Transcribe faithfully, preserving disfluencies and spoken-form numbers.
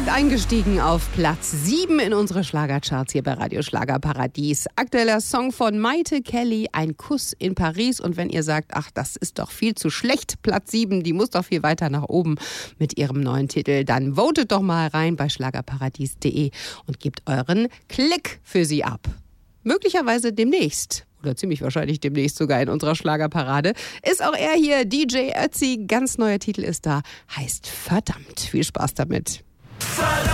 direkt eingestiegen auf Platz sieben in unsere Schlagercharts hier bei Radio Schlagerparadies. Aktueller Song von Maite Kelly, Ein Kuss in Paris. Und wenn ihr sagt, ach, das ist doch viel zu schlecht, Platz sieben, die muss doch viel weiter nach oben mit ihrem neuen Titel, dann votet doch mal rein bei schlagerparadies punkt de und gebt euren Klick für sie ab. Möglicherweise demnächst. Oder ziemlich wahrscheinlich demnächst sogar in unserer Schlagerparade, ist auch er hier, D J Ötzi. Ganz neuer Titel ist da, heißt Verdammt. Viel Spaß damit.